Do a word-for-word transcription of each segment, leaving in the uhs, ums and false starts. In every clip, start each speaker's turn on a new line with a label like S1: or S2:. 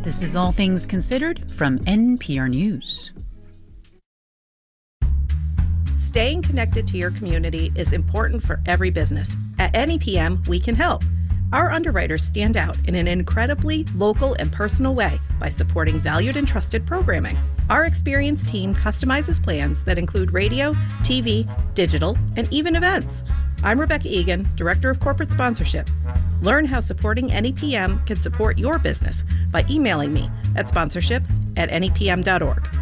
S1: This is All Things Considered from N P R News.
S2: Staying connected to your community is important for every business. At N E P M, we can help. Our underwriters stand out in an incredibly local and personal way by supporting valued and trusted programming. Our experienced team customizes plans that include radio, T V, digital, and even events. I'm Rebecca Egan, Director of Corporate Sponsorship. Learn how supporting N E P M can support your business by emailing me at sponsorship at N E P M dot org.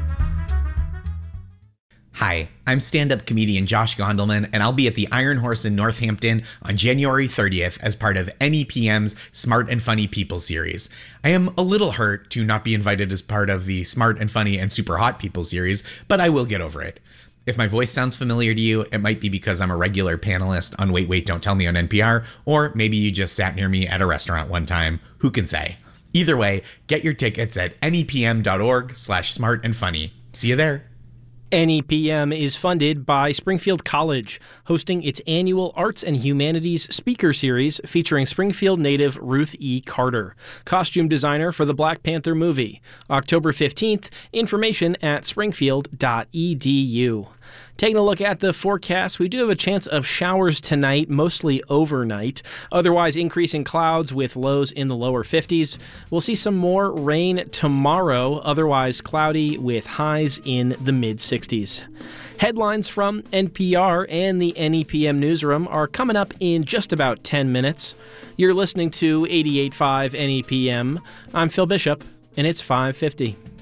S3: Hi, I'm stand-up comedian Josh Gondelman, and I'll be at the Iron Horse in Northampton on January thirtieth as part of N E P M's Smart and Funny People series. I am a little hurt to not be invited as part of the Smart and Funny and Super Hot People series, but I will get over it. If my voice sounds familiar to you, it might be because I'm a regular panelist on Wait, Wait, Don't Tell Me on N P R, or maybe you just sat near me at a restaurant one time. Who can say? Either way, get your tickets at N E P M dot org slash smart and funny. See you there.
S4: N E P M is funded by Springfield College, hosting its annual Arts and Humanities Speaker Series featuring Springfield native Ruth E. Carter, costume designer for the Black Panther movie. October fifteenth, information at springfield dot e d u. Taking a look at the forecast, we do have a chance of showers tonight, mostly overnight. Otherwise, increasing clouds with lows in the lower fifties. We'll see some more rain tomorrow, otherwise cloudy with highs in the mid-sixties. Headlines from N P R and the N E P M newsroom are coming up in just about ten minutes. You're listening to eighty-eight point five N E P M. I'm Phil Bishop, and it's five fifty.